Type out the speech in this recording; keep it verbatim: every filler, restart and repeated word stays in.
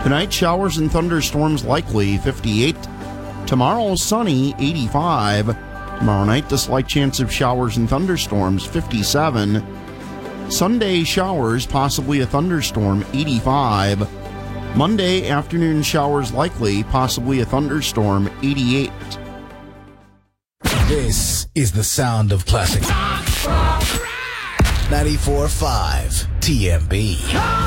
Tonight, showers and thunderstorms likely, fifty-eight. Tomorrow, sunny, eighty-five. Tomorrow night, the slight chance of showers and thunderstorms, fifty-seven. Sunday, showers, possibly a thunderstorm, eighty-five. Monday, afternoon showers likely, possibly a thunderstorm, eighty-eight. This is the sound of classic. ninety-four point five T M B.